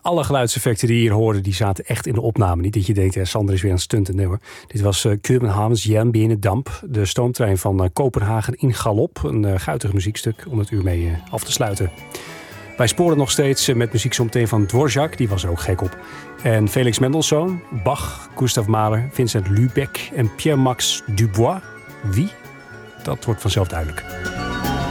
alle geluidseffecten die je hier hoorde, die zaten echt in de opname. Niet dat je denkt, Sander is weer aan het stunten. Nee hoor. Dit was Kopenhavens Jernbenen Damp. De stoomtrein van Kopenhagen in galop. Een guitig muziekstuk om het uur mee af te sluiten. Wij sporen nog steeds met muziek zometeen van Dvorak. Die was er ook gek op. En Felix Mendelssohn, Bach, Gustav Mahler, Vincent Lubeck en Pierre-Max Dubois. Wie? Dat wordt vanzelf duidelijk.